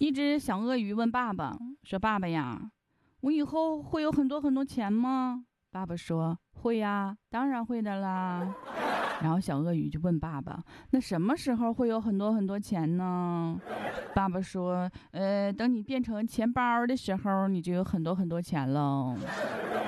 一只小鳄鱼问爸爸说：“爸爸呀，我以后会有很多很多钱吗？”爸爸说：“会呀，当然会的啦。”然后小鳄鱼就问爸爸：“那什么时候会有很多很多钱呢？”爸爸说：“等你变成钱包的时候，你就有很多很多钱喽。”